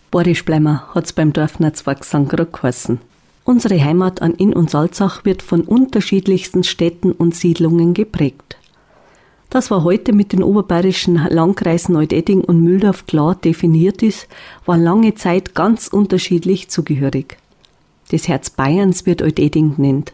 Borischbleimer hat's beim Dorfnetzwerksang gerade geheißen. Unsere Heimat an Inn und Salzach wird von unterschiedlichsten Städten und Siedlungen geprägt. Das, was heute mit den oberbayerischen Landkreisen Neudettingen und Mühldorf klar definiert ist, war lange Zeit ganz unterschiedlich zugehörig. Das Herz Bayerns wird Altötting genannt.